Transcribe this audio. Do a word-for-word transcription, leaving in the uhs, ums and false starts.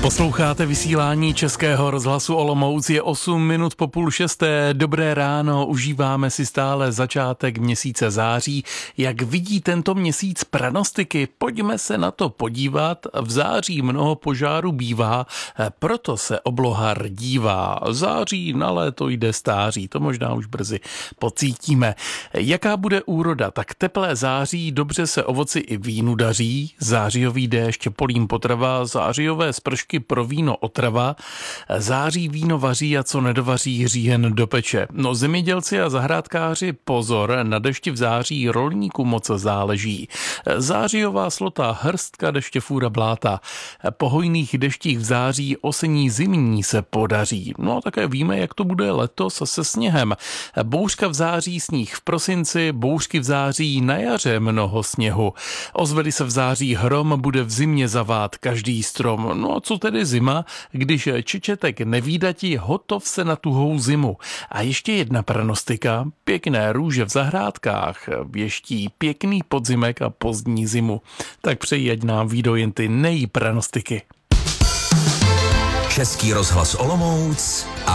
Posloucháte vysílání Českého rozhlasu Olomouc, je osm minut po půl šesté, dobré ráno, užíváme si stále začátek měsíce září. Jak vidí tento měsíc pranostiky, pojďme se na to podívat. V září mnoho požárů bývá, proto se obloha rdívá. Září na léto jde stáří, to možná už brzy pocítíme. Jaká bude úroda? Tak teplé září, dobře se ovoci i vínu daří, zářijový déšť, polím potrava, zářijové spršky pro víno otrava, září víno vaří a co nedovaří říjen do peče. No zemědělci a zahrádkáři pozor, na dešti v září rolníku moc záleží. Zářijová slota, hrstka deště, fůra bláta. Po hojných deštích v září osení zimní se podaří. No a také víme, jak to bude letos se sněhem. Bouřka v září, sníh v prosinci, bouřky v září, na jaře mnoho sněhu. Ozvede se v září hrom, bude v zimě zavát každý strom. No a co tedy zima, když čečetek nevídati, hotov se na tuhou zimu. A ještě jedna pranostika, pěkné růže v zahrádkách věští pěkný podzimek a pozdní zimu. Tak přeji, ať nám výjdou jen ty nejpranostiky. Český rozhlas Olomouc.